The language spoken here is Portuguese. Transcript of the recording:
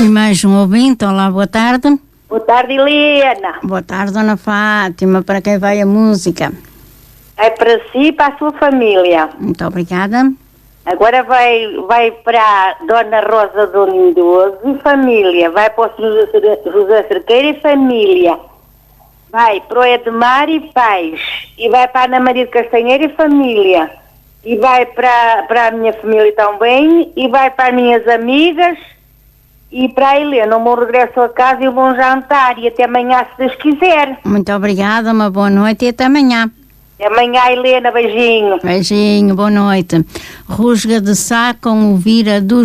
E mais um ouvinte, olá, boa tarde. Boa tarde, Helena. Boa tarde, Dona Fátima. Para quem vai a música? É para si e para a sua família. Muito obrigada. Agora vai para a Dona Rosa do Lindoso e família. Vai para o José Cerqueira e família. Vai para o Edmar e Pais. E vai para a Ana Maria de Castanheira e família. E vai para a minha família também. E vai para as minhas amigas. E para a Helena, um bom regresso a casa e um bom jantar. E até amanhã, se Deus quiser. Muito obrigada, uma boa noite e até amanhã. Até amanhã, Helena. Beijinho. Beijinho, boa noite. Rusga de Sá com o Vira do